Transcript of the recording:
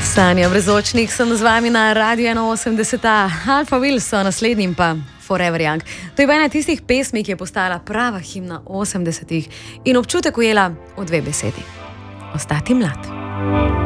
Sanja Brezočnik sem z vami na Radiu 81. Alpha Wilson, naslednjim pa Forever Young. To je ena tistih pesmi, ki je postala prava himna 80-ih in občutek ujela v dve besedi: ostati mlad.